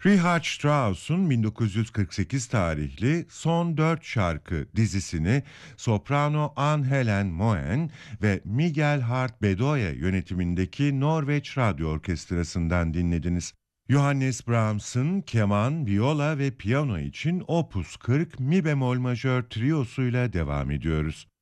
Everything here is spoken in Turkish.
Richard Strauss'un 1948 tarihli Son Dört Şarkı dizisini soprano Anne-Helen Moen ve Miguel Hart Bedoya yönetimindeki Norveç Radyo Orkestrası'ndan dinlediniz. Johannes Brahms'ın keman, viola ve piyano için Opus 40 mi bemol majör triyosuyla devam ediyoruz.